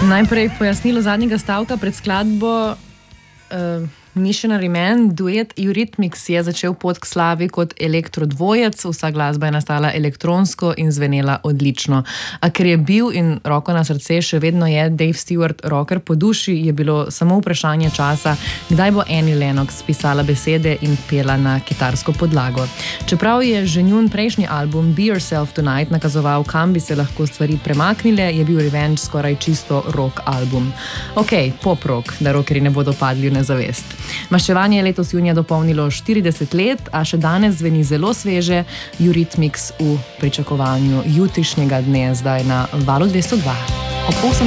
Najprej pojasnilo zadnjega stavka pred skladbo. Missionary Man, duet Eurythmics je začel pot k slavi kot elektrodvojec, vsa glasba je nastala elektronsko in zvenela odlično. A ker je bil in roko na srce še vedno je Dave Stewart rocker po duši, je bilo samo vprašanje časa, kdaj bo Annie Lennox pisala besede in pela na kitarsko podlago. Čeprav je že njun prejšnji album Be Yourself Tonight nakazoval, kam bi se lahko stvari premaknile, je bil Revenge skoraj čisto rock album. Pop rock, da rockerji ne bodo padli v nezavest. Maščevanje je letos junija dopolnilo 40 let, a še danes zveni zelo sveže. Eurythmics v pričakovanju jutrišnjega dne zdaj na Valu 202. Ob 8.